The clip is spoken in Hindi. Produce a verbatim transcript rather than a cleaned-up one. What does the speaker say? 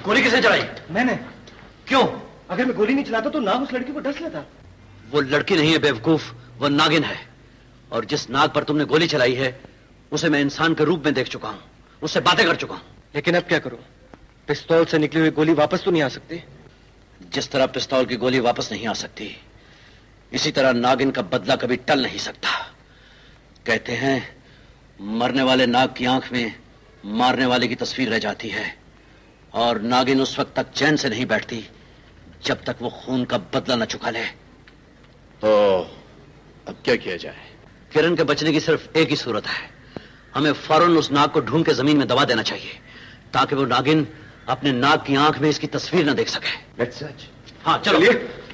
गोली किसने चलाई? मैंने। क्यों? अगर मैं गोली नहीं चलाता तो नाग उस लड़की को डस लेता। वो लड़की नहीं है बेवकूफ, वो नागिन है। और जिस नाग पर तुमने गोली चलाई है उसे मैं इंसान के रूप में देख चुका हूं, उससे बातें कर चुका हूं। लेकिन अब क्या करूं? पिस्तौल से निकली हुई गोली वापस तो नहीं आ सकती। जिस तरह पिस्तौल की गोली वापस नहीं आ सकती, इसी तरह नागिन का बदला कभी टल नहीं सकता। कहते हैं मरने वाले नाग की आंख में मारने वाले की तस्वीर रह जाती है, और नागिन उस वक्त तक चैन से नहीं बैठती जब तक वो खून का बदला न चुका ले। तो अब क्या किया जाए? किरण के बचने की सिर्फ एक ही सूरत है। हमें फौरन उस नाग को ढूंढ के जमीन में दबा देना चाहिए ताकि वो नागिन अपने नाग की आंख में इसकी तस्वीर न देख सके। Let's search. हाँ चलो।